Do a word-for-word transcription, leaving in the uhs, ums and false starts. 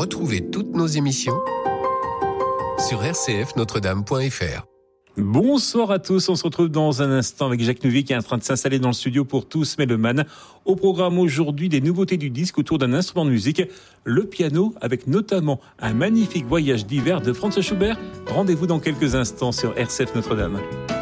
Retrouvez toutes nos émissions sur r c f notre dame point f r. Bonsoir à tous, on se retrouve dans un instant avec Jacques Nuvier qui est en train de s'installer dans le studio pour Tous Mélomanes. Au programme aujourd'hui, des nouveautés du disque autour d'un instrument de musique, le piano, avec notamment un magnifique voyage d'hiver de Franz Schubert. Rendez-vous dans quelques instants sur R C F Notre-Dame.